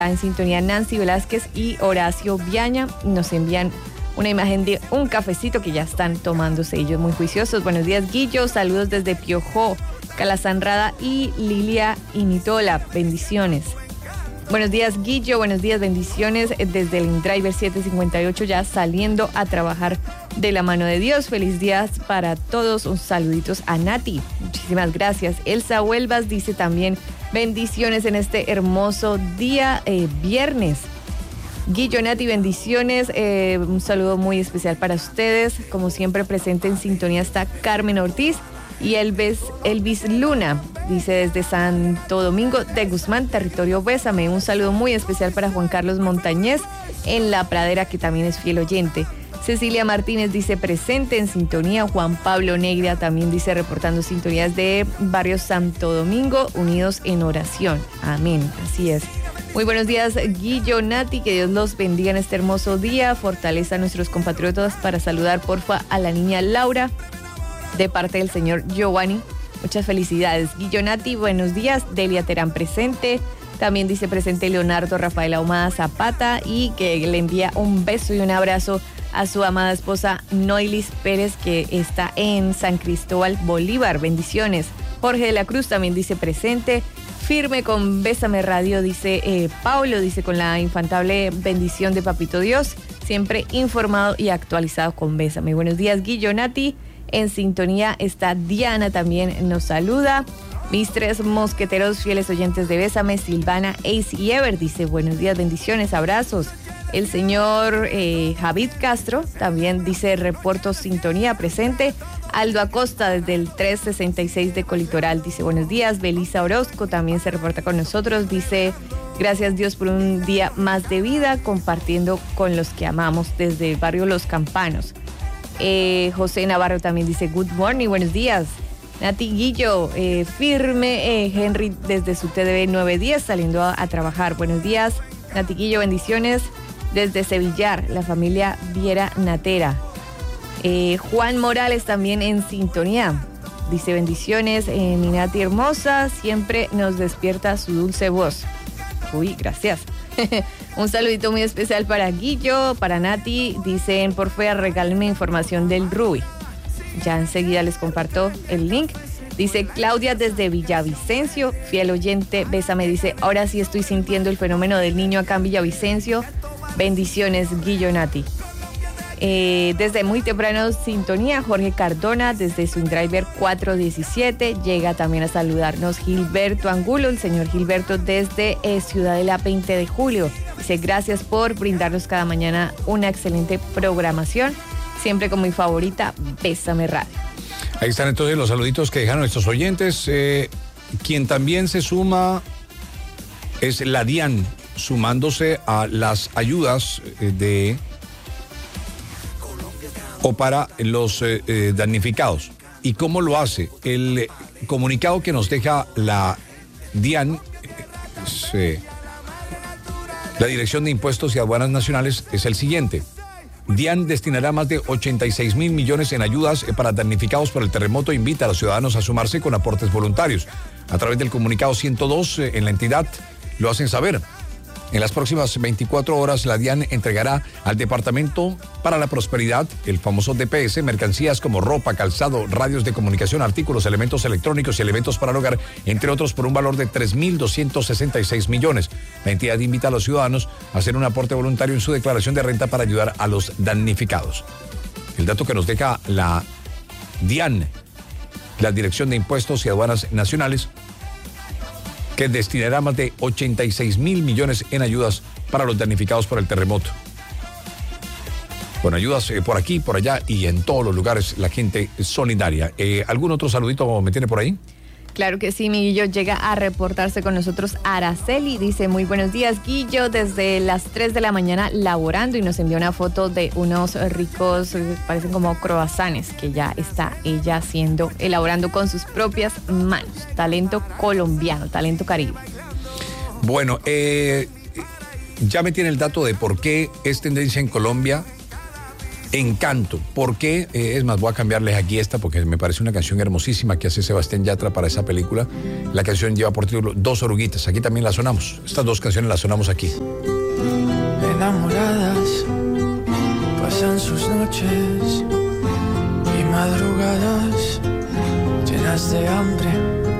En sintonía Nancy Velázquez y Horacio Viaña nos envían una imagen de un cafecito que ya están tomándose ellos muy juiciosos. Buenos días, Guillo, saludos desde Piojó, Calazanrada y Lilia Initola, bendiciones. Buenos días, Guillo, buenos días, bendiciones desde el InDriver 758, ya saliendo a trabajar de la mano de Dios. Feliz día para todos, un saluditos a Nati, muchísimas gracias. Elsa Huelvas dice también bendiciones en este hermoso día, viernes. Guillo, Nati, bendiciones, un saludo muy especial para ustedes. Como siempre, presente en sintonía está Carmen Ortiz y Elvis Luna, dice desde Santo Domingo de Guzmán, territorio Bésame. Un saludo muy especial para Juan Carlos Montañez en La Pradera, que también es fiel oyente. Cecilia Martínez dice presente en sintonía. Juan Pablo Negra también dice reportando sintonías de Barrio Santo Domingo, unidos en oración. Amén, así es. Muy buenos días, Guillo, Nati, que Dios los bendiga en este hermoso día. Fortaleza a nuestros compatriotas. Para saludar, porfa, a la niña Laura, de parte del señor Giovanni. Muchas felicidades, Guillo, Nati, buenos días. Delia Terán presente. También dice presente Leonardo Rafael Ahumada Zapata y que le envía un beso y un abrazo a su amada esposa Noilis Pérez, que está en San Cristóbal Bolívar. Bendiciones. Jorge de la Cruz también dice presente. Firme con Bésame Radio, dice Paulo, dice con la infantable bendición de Papito Dios, siempre informado y actualizado con Bésame. Buenos días, Guillo, Nati. En sintonía está Diana, también nos saluda. Mis tres mosqueteros fieles oyentes de Bésame, Silvana, Ace y Ever, dice buenos días, bendiciones, abrazos. El señor Javid Castro también dice reporto sintonía presente. Aldo Acosta desde el 366 de Colitoral dice buenos días. Belisa Orozco también se reporta con nosotros, dice gracias Dios por un día más de vida, compartiendo con los que amamos desde el barrio Los Campanos. José Navarro también dice good morning, buenos días. Nati, Guillo, firme. Henry desde su TDB 910 saliendo a trabajar. Buenos días, Nati, Guillo, bendiciones. Desde Sevillar, la familia Viera Natera. Juan Morales también en sintonía. Dice bendiciones, mi Nati hermosa, siempre nos despierta su dulce voz. Uy, gracias. Un saludito muy especial para Guillo, para Nati. Dicen, por favor, regálenme información del Ruby. Ya enseguida les comparto el link. Dice Claudia desde Villavicencio, fiel oyente, Bésame, dice, ahora sí estoy sintiendo el fenómeno del niño acá en Villavicencio. Bendiciones, Guillo, Nati. Desde muy temprano sintonía, Jorge Cardona desde su InDriver 417 llega también a saludarnos Gilberto Angulo, el señor Gilberto desde Ciudadela 20 de Julio. Dice gracias por brindarnos cada mañana una excelente programación, siempre con mi favorita Bésame Radio. Ahí están entonces los saluditos que dejaron nuestros oyentes. Quien también se suma es la DIAN, sumándose a las ayudas o para los damnificados. ¿Y cómo lo hace? El comunicado que nos deja la DIAN, la Dirección de Impuestos y Aduanas Nacionales, es el siguiente. DIAN destinará más de 86 mil millones en ayudas para damnificados por el terremoto. Invita a los ciudadanos a sumarse con aportes voluntarios. A través del comunicado 102 en la entidad lo hacen saber. En las próximas 24 horas, la DIAN entregará al Departamento para la Prosperidad, el famoso DPS, mercancías como ropa, calzado, radios de comunicación, artículos, elementos electrónicos y elementos para el hogar, entre otros, por un valor de 3.266 millones. La entidad invita a los ciudadanos a hacer un aporte voluntario en su declaración de renta para ayudar a los damnificados. El dato que nos deja la DIAN, la Dirección de Impuestos y Aduanas Nacionales, que destinará más de 86 mil millones en ayudas para los damnificados por el terremoto. Con ayudas por aquí, por allá y en todos los lugares, la gente solidaria. ¿Algún otro saludito me tiene por ahí? Claro que sí, mi Guillo. Llega a reportarse con nosotros Araceli. Dice, muy buenos días, Guillo, desde las 3 de la mañana laborando, y nos envió una foto de unos ricos, parecen como croissants, que ya está ella elaborando con sus propias manos. Talento colombiano, talento caribe. Bueno, ya me tiene el dato de por qué es tendencia en Colombia Encanto. ¿Por qué? Es más, voy a cambiarles aquí esta porque me parece una canción hermosísima que hace Sebastián Yatra para esa película. La canción lleva por título Dos oruguitas. Aquí también la sonamos. Estas dos canciones las sonamos aquí. Enamoradas pasan sus noches y madrugadas llenas de hambre